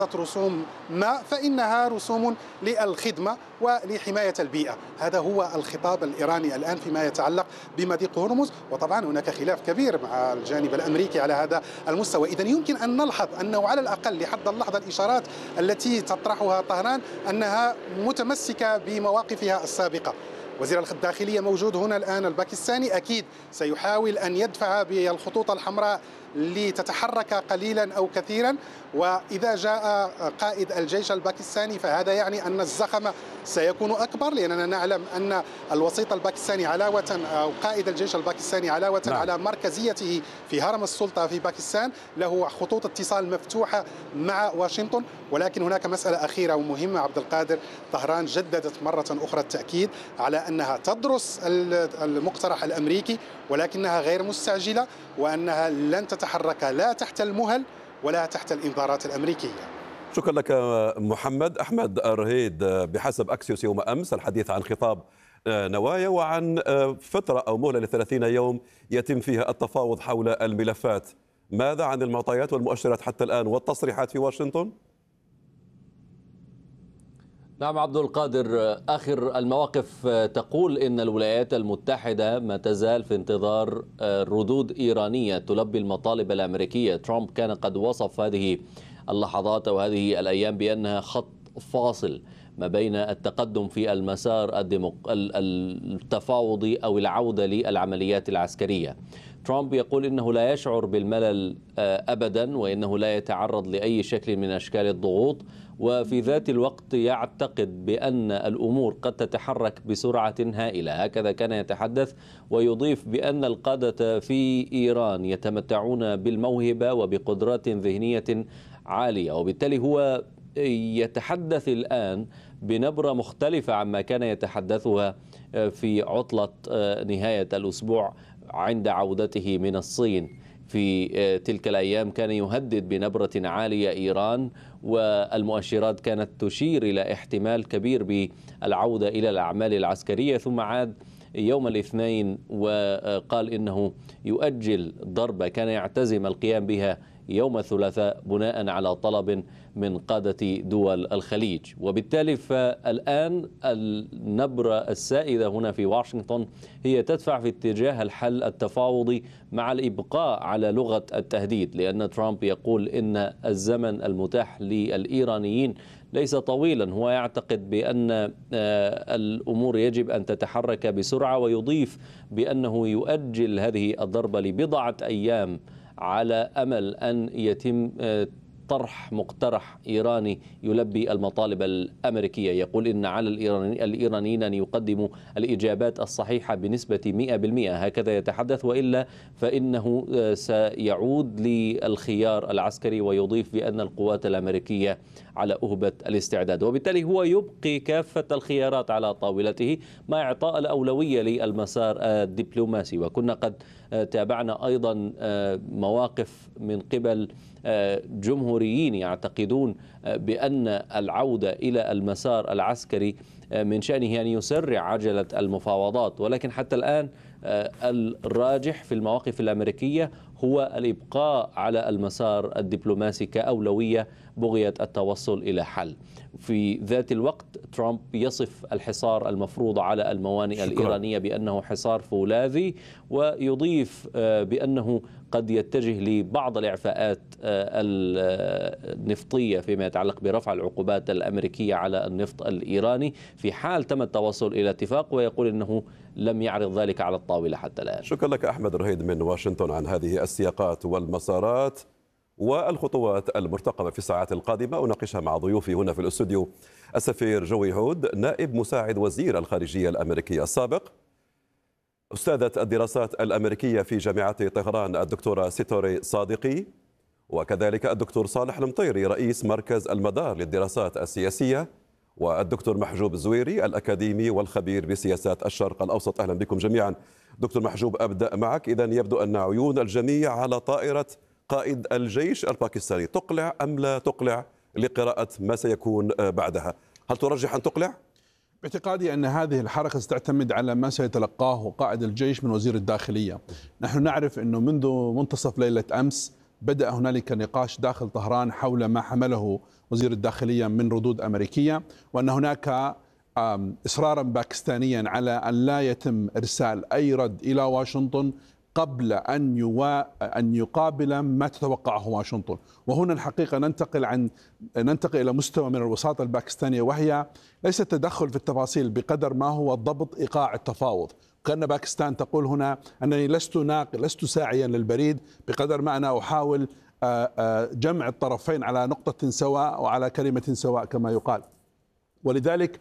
رسوم ما فإنها رسوم للخدمة ولحماية البيئة. هذا هو الخطاب الإيراني الآن فيما يتعلق بمضيق هرمز، وطبعا هناك خلاف كبير مع الجانب الأمريكي على هذا المستوى. إذن يمكن أن نلحظ أنه على الأقل لحد اللحظة الإشارات التي تطرحها طهران أنها متمسكة بمواقفها السابقة. وزير الداخلية موجود هنا الآن الباكستاني، أكيد سيحاول أن يدفع بالخطوط الحمراء لتتحرك قليلا أو كثيرا. وإذا جاء قائد الجيش الباكستاني فهذا يعني أن الزخم سيكون أكبر، لأننا نعلم أن الوسيط الباكستاني علاوة أو قائد الجيش الباكستاني علاوة على مركزيته في هرم السلطة في باكستان له خطوط اتصال مفتوحة مع واشنطن. ولكن هناك مسألة أخيرة ومهمة عبد القادر، طهران جددت مرة أخرى التأكيد على أنها تدرس المقترح الأمريكي ولكنها غير مستعجلة، وأنها لن تتحرك لا تحت المهل ولا تحت الإنذارات الأمريكية. شكرا لك محمد. أحمد الرهيد، بحسب أكسيوس يوم أمس الحديث عن خطاب نوايا وعن فترة أو مهلة ل30 يوم يتم فيها التفاوض حول الملفات. ماذا عن المعطيات والمؤشرات حتى الآن والتصريحات في واشنطن؟ نعم عبد القادر، آخر المواقف تقول إن الولايات المتحدة ما تزال في انتظار ردود إيرانية تلبي المطالب الأمريكية. ترامب كان قد وصف هذه اللحظات أو هذه الأيام بأنها خط فاصل ما بين التقدم في المسار التفاوضي أو العودة للعمليات العسكرية. ترامب يقول إنه لا يشعر بالملل أبدا، وإنه لا يتعرض لأي شكل من أشكال الضغوط، وفي ذات الوقت يعتقد بأن الأمور قد تتحرك بسرعة هائلة. هكذا كان يتحدث، ويضيف بأن القادة في إيران يتمتعون بالموهبة وبقدرات ذهنية عالية، وبالتالي هو يتحدث الآن بنبرة مختلفة عما كان يتحدثها في عطلة نهاية الأسبوع عند عودته من الصين. في تلك الأيام كان يهدد بنبرة عالية إيران، والمؤشرات كانت تشير إلى احتمال كبير بالعودة إلى الأعمال العسكرية، ثم عاد يوم الاثنين وقال إنه يؤجل ضربة كان يعتزم القيام بها يوم الثلاثاء بناء على طلب من قادة دول الخليج. وبالتالي فالآن النبرة السائدة هنا في واشنطن هي تدفع في اتجاه الحل التفاوضي مع الإبقاء على لغة التهديد، لأن ترامب يقول إن الزمن المتاح للإيرانيين ليس طويلا. هو يعتقد بأن الأمور يجب أن تتحرك بسرعة، ويضيف بأنه يؤجل هذه الضربة لبضعة أيام على أمل أن يتم طرح مقترح إيراني يلبي المطالب الأمريكية. يقول إن على الإيرانيين أن يقدموا الإجابات الصحيحة بنسبة 100%، هكذا يتحدث، وإلا فإنه سيعود للخيار العسكري. ويضيف بأن القوات الأمريكية على أهبة الاستعداد، وبالتالي هو يبقي كافة الخيارات على طاولته مع إعطاء الأولوية للمسار الدبلوماسي. وكنا قد تابعنا أيضا مواقف من قبل جمهوريين يعتقدون بأن العودة إلى المسار العسكري من شأنه أن يسرع عجلة المفاوضات، ولكن حتى الآن الراجح في المواقف الأمريكية هو الإبقاء على المسار الدبلوماسي كأولوية بغية التوصل إلى حل. في ذات الوقت ترامب يصف الحصار المفروض على الموانئ الإيرانية بأنه حصار فولاذي، ويضيف بأنه قد يتجه لبعض الإعفاءات النفطية فيما يتعلق برفع العقوبات الأمريكية على النفط الإيراني في حال تم التوصل إلى اتفاق، ويقول أنه لم يعرض ذلك على الطاولة حتى الآن. شكرا لك أحمد الرهيد من واشنطن عن هذه السياقات والمسارات والخطوات المرتقبة في الساعات القادمة. أناقشها مع ضيوفي هنا في الاستوديو السفير جوي هود، نائب مساعد وزير الخارجية الأمريكي السابق، أستاذة الدراسات الأمريكية في جامعة طهران الدكتورة سيتوري صادقي، وكذلك الدكتور صالح المطيري رئيس مركز المدار للدراسات السياسية، والدكتور محجوب الزويري الأكاديمي والخبير بسياسات الشرق الأوسط. أهلا بكم جميعا. دكتور محجوب، أبدأ معك. إذن يبدو أن عيون الجميع على طائرة قائد الجيش الباكستاني، تقلع أم لا تقلع لقراءة ما سيكون بعدها؟ هل ترجح أن تقلع؟ باعتقادي أن هذه الحركة ستعتمد على ما سيتلقاه قائد الجيش من وزير الداخلية. نحن نعرف أنه منذ منتصف ليلة أمس بدأ هنالك نقاش داخل طهران حول ما حمله وزير الداخلية من ردود أمريكية، وأن هناك إصرارا باكستانيا على أن لا يتم إرسال أي رد إلى واشنطن قبل أن يقابل ما تتوقعه واشنطن. وهنا الحقيقة ننتقل إلى مستوى من الوساطة الباكستانية، وهي ليست تدخل في التفاصيل بقدر ما هو ضبط إيقاع التفاوض. كأن باكستان تقول هنا أنني لست ساعيا للبريد بقدر ما أنا أحاول جمع الطرفين على نقطة سواء وعلى كلمة سواء كما يقال. ولذلك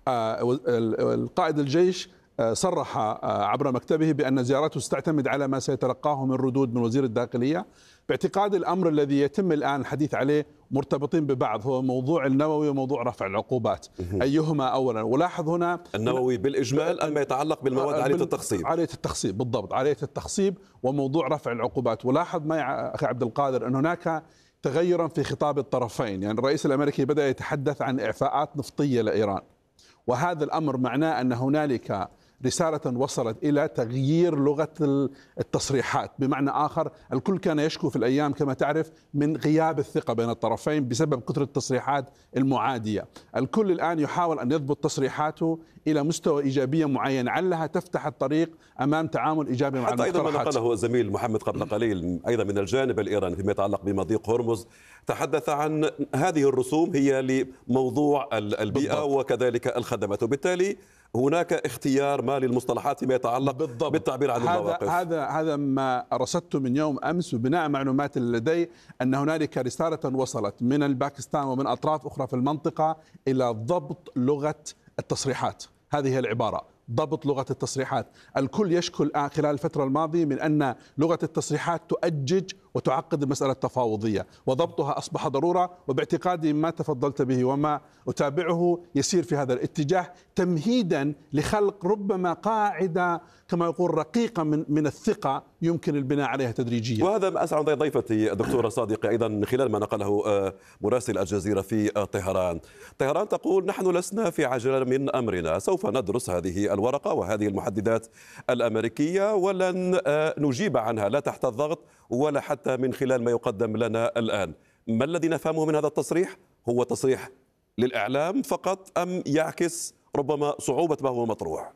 القائد الجيش صرح عبر مكتبه بأن زيارته ستعتمد على ما سيتلقاه من ردود من وزير الداخلية، باعتقاد الأمر الذي يتم الآن الحديث عليه مرتبطين ببعض، هو موضوع النووي وموضوع رفع العقوبات. أيهما أولا؟ ولاحظ هنا النووي بالإجمال أما يتعلق بالمواد عالية التخصيب؟ عالية التخصيب بالضبط، عالية التخصيب وموضوع رفع العقوبات. ولاحظ ما أخي عبد القادر أن هناك تغيرا في خطاب الطرفين، يعني الرئيس الأمريكي بدأ يتحدث عن إعفاءات نفطية لإيران، وهذا الأمر معناه أن هنالك رسالة وصلت إلى تغيير لغة التصريحات. بمعنى آخر، الكل كان يشكو في الأيام كما تعرف من غياب الثقة بين الطرفين بسبب كثرة التصريحات المعادية. الكل الآن يحاول أن يضبط تصريحاته إلى مستوى إيجابية معين علها تفتح الطريق أمام تعامل إيجابي مع المقترحات. حتى أيضا ما نقله الزميل محمد قبل قليل أيضا من الجانب الإيراني فيما يتعلق بمضيق هرمز، تحدث عن هذه الرسوم هي لموضوع البيئة بالضبط. وكذلك الخدمات، وبالتالي هناك اختيار ما للمصطلحات فيما يتعلق بالضبط. بالتعبير عن المواقف. هذا ما رصدته من يوم أمس، وبناء معلومات لدي أن هنالك رسالة وصلت من الباكستان ومن أطراف أخرى في المنطقة إلى ضبط لغة التصريحات. هذه هي العبارة، ضبط لغة التصريحات. الكل يشكو الآن خلال الفترة الماضية من أن لغة التصريحات تؤجج وتعقد المسألة التفاوضية، وضبطها أصبح ضرورة. وباعتقادي ما تفضلت به وما أتابعه يسير في هذا الاتجاه تمهيدا لخلق ربما قاعدة كما يقول رقيقة من الثقة يمكن البناء عليها تدريجيا. وهذا ما أسعد ضيفتي الدكتورة صادقة أيضا من خلال ما نقله مراسل الجزيرة في طهران. طهران تقول نحن لسنا في عجلة من أمرنا، سوف ندرس هذه الورقة وهذه المحددات الأمريكية ولن نجيب عنها لا تحت الضغط ولا حتى من خلال ما يقدم لنا الآن. ما الذي نفهمه من هذا التصريح؟ هو تصريح للإعلام فقط أم يعكس ربما صعوبة ما هو مطروح؟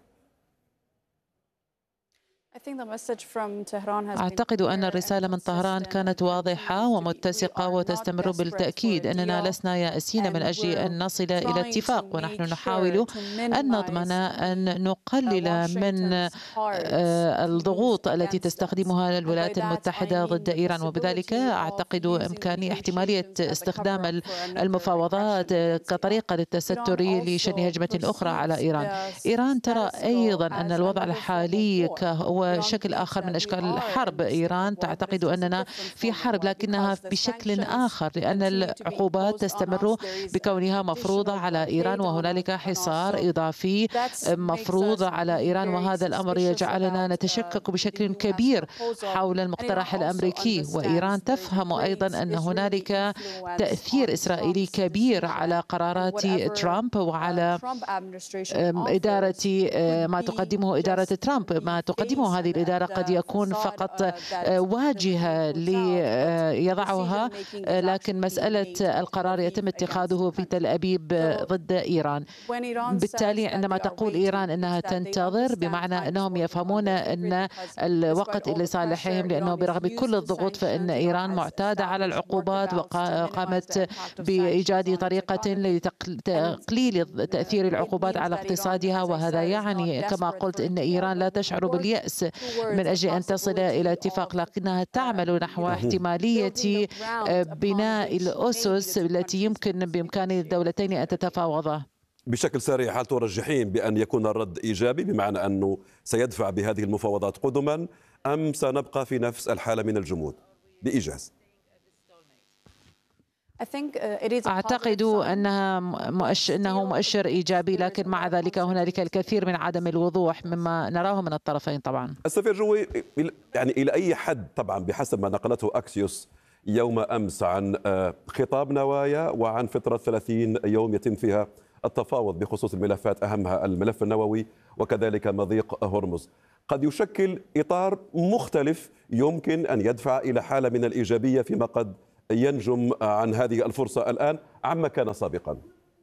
أعتقد أن الرسالة من طهران كانت واضحة ومتسقة وتستمر بالتأكيد أننا لسنا يائسين من أجل أن نصل إلى اتفاق، ونحن نحاول أن نضمن أن نقلل من الضغوط التي تستخدمها الولايات المتحدة ضد إيران، وبذلك أعتقد إمكانية احتمالية استخدام المفاوضات كطريقة للتستر لشن هجمة أخرى على إيران. إيران ترى أيضا أن الوضع الحالي هو شكل آخر من أشكال الحرب. إيران تعتقد أننا في حرب لكنها بشكل آخر، لأن العقوبات تستمر بكونها مفروضة على إيران، وهنالك حصار إضافي مفروض على إيران، وهذا الأمر يجعلنا نتشكك بشكل كبير حول المقترح الأمريكي. وإيران تفهم أيضا أن هنالك تأثير إسرائيلي كبير على قرارات ترامب وعلى إدارة ما تقدمه إدارة ترامب. ما تقدمه هذه الإدارة قد يكون فقط واجهة ليضعها، لكن مسألة القرار يتم اتخاذه في تل أبيب ضد إيران. بالتالي عندما تقول إيران أنها تنتظر، بمعنى أنهم يفهمون أن الوقت لصالحهم، لأنه برغم كل الضغوط فإن إيران معتادة على العقوبات وقامت بإيجاد طريقة لتقليل تأثير العقوبات على اقتصادها، وهذا يعني كما قلت أن إيران لا تشعر باليأس من أجل أن تصل إلى اتفاق، لكنها تعمل نحو احتمالية بناء الأسس التي يمكن بإمكان الدولتين أن تتفاوضا. بشكل سريع، هل ترجحين بأن يكون الرد إيجابي بمعنى أنه سيدفع بهذه المفاوضات قدما، أم سنبقى في نفس الحالة من الجمود؟ بإيجاز. أعتقد أنه مؤشر إيجابي، لكن مع ذلك هنالك الكثير من عدم الوضوح مما نراه من الطرفين. طبعا السفير جوي، يعني إلى أي حد طبعا بحسب ما نقلته أكسيوس يوم أمس عن خطاب نوايا وعن فترة 30 يوم يتم فيها التفاوض بخصوص الملفات، أهمها الملف النووي وكذلك مضيق هرمز، قد يشكل إطار مختلف يمكن أن يدفع إلى حالة من الإيجابية فيما قد ينجم عن هذه الفرصة الآن عما كان سابقا؟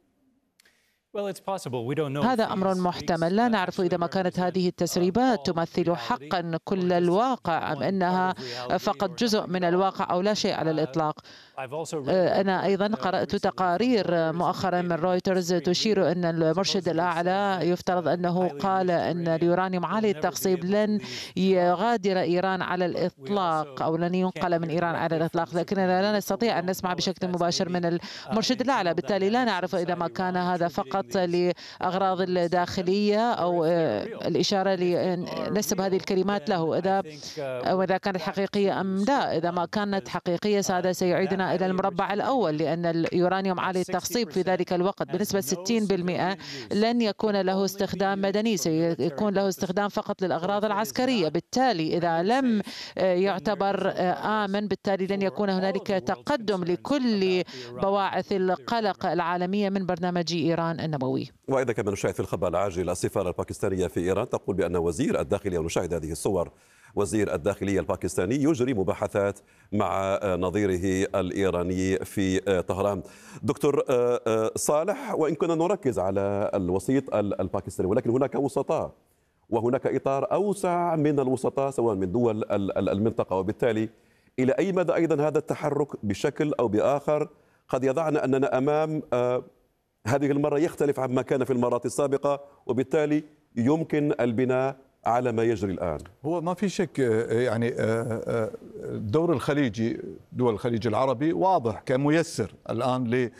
هذا أمر محتمل، لا نعرف إذا ما كانت هذه التسريبات تمثل حقا كل الواقع أم أنها فقط جزء من الواقع أو لا شيء على الإطلاق. أنا أيضا قرأت تقارير مؤخرا من رويترز تشير أن المرشد الأعلى يفترض أنه قال أن اليورانيوم عالي التخصيب لن يغادر إيران على الإطلاق أو لن ينقل من إيران على الإطلاق، لكننا لا نستطيع أن نسمع بشكل مباشر من المرشد الأعلى، بالتالي لا نعرف إذا ما كان هذا فقط لأغراض الداخلية أو الإشارة لنسب هذه الكلمات له إذا كانت حقيقية أم لا. إذا ما كانت حقيقية هذا سيعيدنا إلى المربع الأول، لأن اليورانيوم عالي التخصيب في ذلك الوقت بنسبة 60% لن يكون له استخدام مدني، سيكون له استخدام فقط للأغراض العسكرية. بالتالي إذا لم يعتبر آمن بالتالي لن يكون هنالك تقدم لكل بواعث القلق العالمية من برنامج إيران النووي. وإذا كما نشاهد في الخبر العاجل السفارة الباكستانية في إيران تقول بأن وزير الداخلية، ونشاهد هذه الصور، وزير الداخلية الباكستاني يجري مباحثات مع نظيره الإيراني في طهران. دكتور صالح، وإن كنا نركز على الوسيط الباكستاني ولكن هناك وسطاء وهناك إطار أوسع من الوسطاء سواء من دول المنطقة، وبالتالي إلى أي مدى أيضا هذا التحرك بشكل أو بآخر قد يضعنا أننا أمام هذه المرة يختلف عما كان في المرات السابقة، وبالتالي يمكن البناء على ما يجري الآن؟ هو ما في شك، يعني الدور الخليجي، دول الخليج العربي واضح كميسر الآن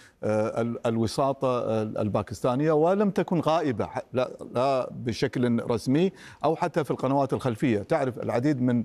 للوساطة الباكستانية، ولم تكن غائبة لا بشكل رسمي أو حتى في القنوات الخلفية. تعرف العديد من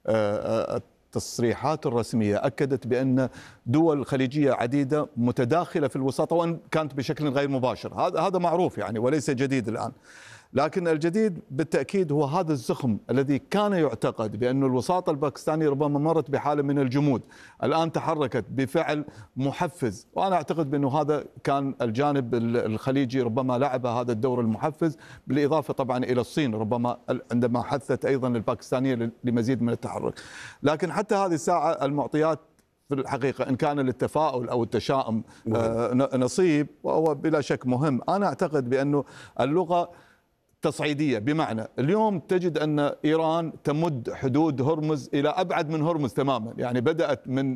التصريحات الرسمية أكدت بأن دول خليجية عديدة متداخلة في الوساطة، وإن كانت بشكل غير مباشر. هذا معروف يعني وليس جديد الآن، لكن الجديد بالتأكيد هو هذا الزخم الذي كان يعتقد بأن الوساطة الباكستانية ربما مرت بحالة من الجمود، الآن تحركت بفعل محفز، وأنا أعتقد بأنه هذا كان الجانب الخليجي ربما لعب هذا الدور المحفز، بالإضافة طبعا إلى الصين ربما عندما حثت أيضا الباكستانية لمزيد من التحرك. لكن حتى هذه الساعة المعطيات في الحقيقة إن كان للتفاؤل أو التشاؤم نصيب، وهو بلا شك مهم. أنا أعتقد بأنه اللغة تصعيدية، بمعنى اليوم تجد أن إيران تمد حدود هرمز إلى أبعد من هرمز تماما، يعني بدأت من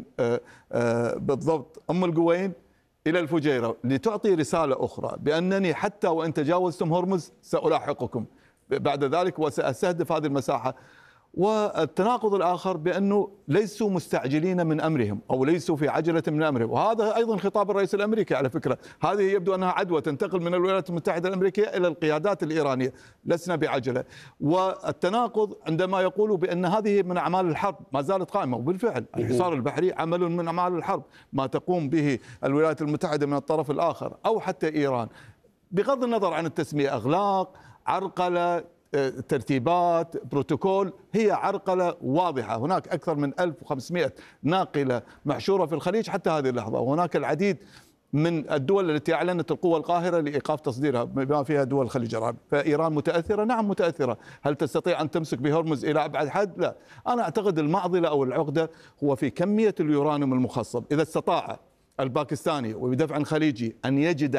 بالضبط أم القوين إلى الفجيرة لتعطي رسالة أخرى بأنني حتى وإن تجاوزتم هرمز سألاحقكم بعد ذلك وسأستهدف هذه المساحة. والتناقض الآخر بأنه ليسوا مستعجلين من أمرهم أو ليسوا في عجلة من أمرهم، وهذا أيضا خطاب الرئيس الأمريكي على فكرة. هذه يبدو أنها عدوى تنتقل من الولايات المتحدة الأمريكية إلى القيادات الإيرانية، لسنا بعجلة. والتناقض عندما يقولوا بأن هذه من أعمال الحرب ما زالت قائمة، وبالفعل الحصار البحري عمل من أعمال الحرب، ما تقوم به الولايات المتحدة من الطرف الآخر أو حتى إيران، بغض النظر عن التسمية، إغلاق، عرقلة، ترتيبات، بروتوكول، هي عرقلة واضحة. هناك أكثر من 1500 ناقلة محشورة في الخليج حتى هذه اللحظة، وهناك العديد من الدول التي أعلنت القوى القاهرة لإيقاف تصديرها بما فيها دول الخليج العربي. فإيران متأثرة؟ نعم متأثرة. هل تستطيع أن تمسك بهرمز إلى أبعد حد؟ لا. أنا أعتقد المعضلة أو العقدة هو في كمية اليورانيوم المخصب. إذا استطاع الباكستاني وبدفع خليجي أن يجد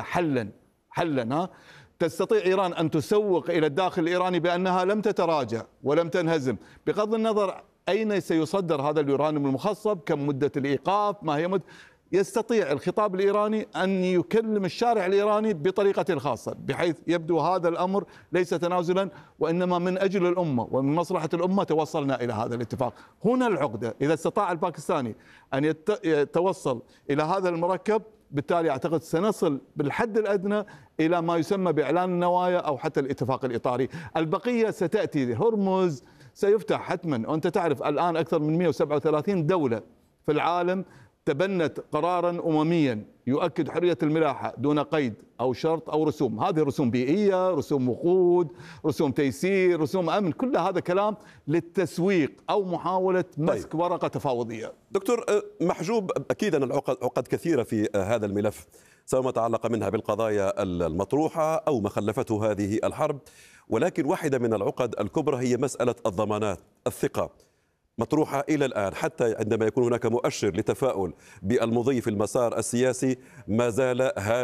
حلا تستطيع إيران أن تسوق إلى الداخل الإيراني بأنها لم تتراجع ولم تنهزم، بغض النظر أين سيصدر هذا اليورانيوم المخصب، كم مدة الإيقاف، ما هي يستطيع الخطاب الإيراني أن يكلم الشارع الإيراني بطريقة خاصة، بحيث يبدو هذا الأمر ليس تنازلا وإنما من أجل الأمة ومن مصلحة الأمة توصلنا إلى هذا الاتفاق. هنا العقدة. إذا استطاع الباكستاني أن يتوصل إلى هذا المركب، بالتالي أعتقد سنصل بالحد الأدنى إلى ما يسمى بإعلان النوايا أو حتى الاتفاق الإطاري. البقية ستأتي. هرمز سيفتح حتما، وأنت تعرف الآن أكثر من 137 دولة في العالم تبنت قرارا أمميا يؤكد حرية الملاحة دون قيد أو شرط أو رسوم. هذه رسوم بيئية، رسوم وقود، رسوم تيسير، رسوم أمن، كل هذا كلام للتسويق أو محاولة مسك ورقة تفاوضية. دكتور محجوب، أكيد أن عقد كثيرة في هذا الملف، سواء ما تعلق منها بالقضايا المطروحة أو ما خلفته هذه الحرب، ولكن واحدة من العقد الكبرى هي مسألة الضمانات، الثقة. مطروحة إلى الآن، حتى عندما يكون هناك مؤشر لتفاؤل بالمضي في المسار السياسي ما زال